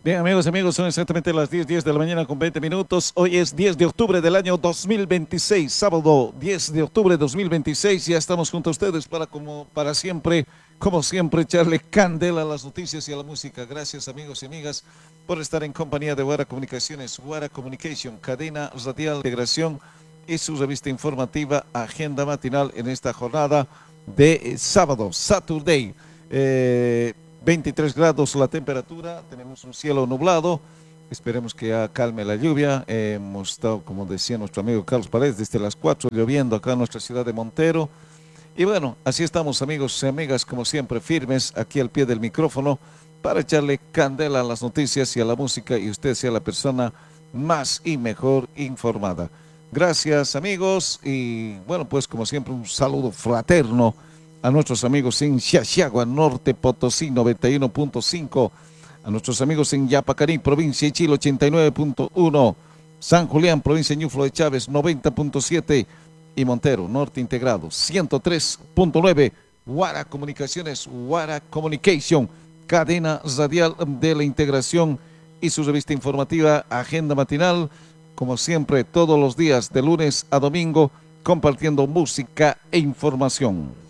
Bien, amigos, son exactamente las 10 de la mañana con 20 minutos. Hoy es 10 de octubre del año 2026, sábado 10 de octubre de 2026. Ya estamos junto a ustedes para siempre, como siempre, echarle candela a las noticias y a la música. Gracias, amigos y amigas, por estar en compañía de Guara Comunicaciones, Guara Communication, cadena radial de integración y su revista informativa Agenda Matinal en esta jornada de sábado, Saturday. Eh, 23 grados la temperatura, tenemos un cielo nublado, esperemos que ya calme la lluvia. Hemos estado, como decía nuestro amigo Carlos Paredes, desde las 4 lloviendo acá en nuestra ciudad de Montero. Y bueno, así estamos, amigos y amigas, como siempre, firmes aquí al pie del micrófono para echarle candela a las noticias y a la música, y usted sea la persona más y mejor informada. Gracias, amigos, y bueno, pues como siempre, un saludo fraterno a nuestros amigos en Xiaxiagua, Norte Potosí 91.5, a nuestros amigos en Yapacarí, provincia de Chile 89.1, San Julián, provincia de Ñuflo de Chávez 90.7 y Montero, Norte Integrado 103.9. Guara Comunicaciones, Guara Communication, cadena radial de la integración y su revista informativa Agenda Matinal, como siempre todos los días de lunes a domingo, compartiendo música e información.